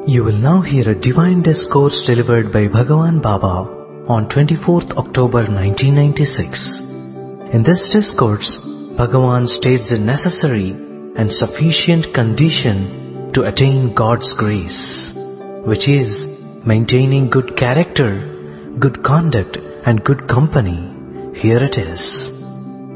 You will now hear a divine discourse delivered by Bhagavan Baba on 24th October 1996. In this discourse, Bhagavan states the necessary and sufficient condition to attain God's grace, which is maintaining good character, good conduct and good company. Here it is.